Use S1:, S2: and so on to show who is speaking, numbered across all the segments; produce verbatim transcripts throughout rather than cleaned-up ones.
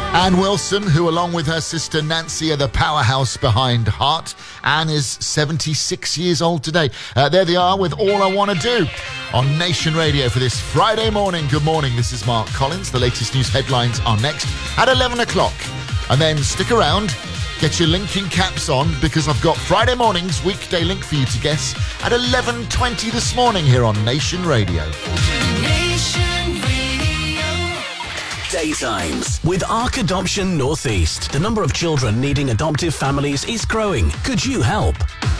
S1: Anne Wilson, who along with her sister Nancy are the powerhouse behind Heart. Anne is seventy-six years old today. Uh, there they are with All I Want to Do on Nation Radio for this Friday morning. Good morning, this is Mark Collins. The latest news headlines are next at eleven o'clock. And then stick around, get your linking caps on, because I've got Friday morning's weekday link for you to guess at eleven twenty this morning here on Nation Radio.
S2: Nation Radio.
S3: Daytimes with Arc Adoption Northeast. The number of children needing adoptive families is growing. Could you help?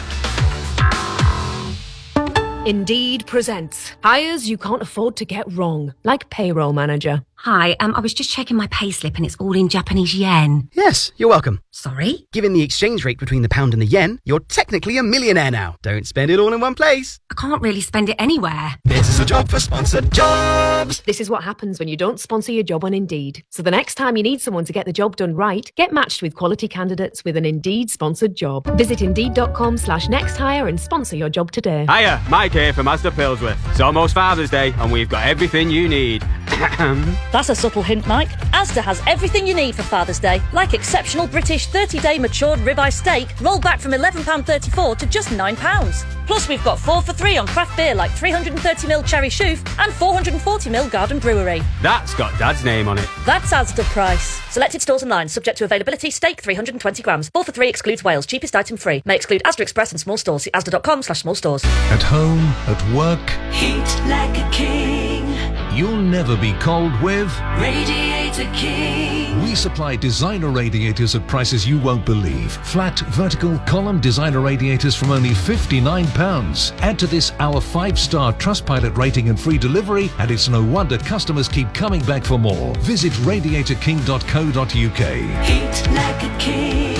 S4: Indeed presents hires you can't afford to get wrong, like payroll manager.
S5: Hi, um, I was just checking my payslip and it's all in Japanese yen.
S6: Yes, you're welcome.
S5: Sorry?
S6: Given the exchange rate between the pound and the yen, you're technically a millionaire now. Don't spend it all in one place.
S5: I can't really spend it anywhere.
S6: This is a job for sponsored jobs.
S4: This is what happens when you don't sponsor your job on Indeed. So the next time you need someone to get the job done right, get matched with quality candidates with an Indeed sponsored job. Visit Indeed.com slash next hire and sponsor your job today.
S7: Hiya, Mike here from Asda Pilsworth. It's almost Father's Day and we've got everything you need.
S8: That's a subtle hint, Mike. Asda has everything you need for Father's Day, like exceptional British thirty-day matured ribeye steak, rolled back from eleven pounds thirty-four to just nine pounds. Plus, we've got four for three on craft beer like three hundred thirty milliliter Cherry Shoof and four hundred forty milliliter Garden Brewery.
S7: That's got Dad's name on it.
S8: That's Asda price. Selected stores and lines, subject to availability. Steak three hundred twenty grams. four for three excludes Wales. Cheapest item free. May exclude Asda Express and small stores. See asda.com slash small stores.
S9: At home, at work,
S2: Heat like a king.
S9: you'll never be cold with
S2: Radiator King.
S9: We supply designer radiators at prices you won't believe. Flat, vertical, column designer radiators from only fifty-nine pounds. Add to this our five-star Trustpilot rating and free delivery, and it's no wonder customers keep coming back for more. Visit radiator king dot co dot uk.
S2: Heat like a king.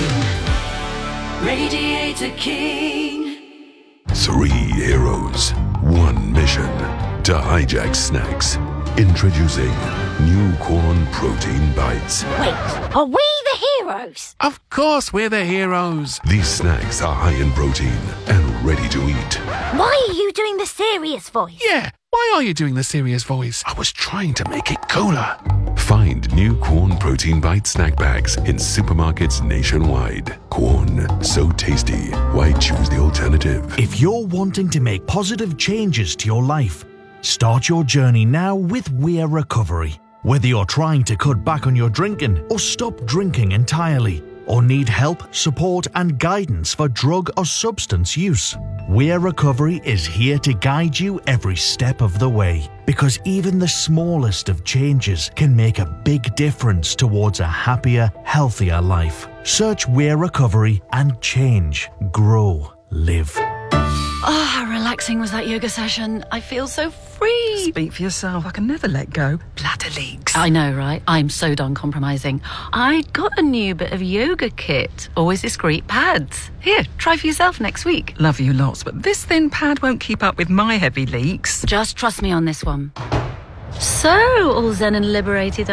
S2: Radiator King.
S10: Three heroes, one mission: to hijack snacks. Introducing new corn protein bites.
S11: Wait, are we the heroes?
S12: Of course we're the heroes.
S10: These snacks are high in protein and ready to eat.
S11: Why are you doing the serious voice?
S12: Yeah, why are you doing the serious voice? I was trying to make it cooler.
S10: Find new corn protein bite snack bags in supermarkets nationwide. Corn, so tasty. Why choose the alternative?
S13: If you're wanting to make positive changes to your life, start your journey now with Weir Recovery. Whether you're trying to cut back on your drinking or stop drinking entirely, or need help, support and guidance for drug or substance use, Weir Recovery is here to guide you every step of the way. Because even the smallest of changes can make a big difference towards a happier, healthier life. Search Weir Recovery and change, grow, live.
S14: Oh, how relaxing was that yoga session. I feel so free.
S15: Speak for yourself. I can never let go. Bladder leaks.
S14: I know, right? I'm so done compromising. I got a new bit of yoga kit. Always discreet pads. Here, try for yourself next week.
S15: Love you lots, but this thin pad won't keep up with my heavy leaks.
S14: Just trust me on this one. So, all zen and liberated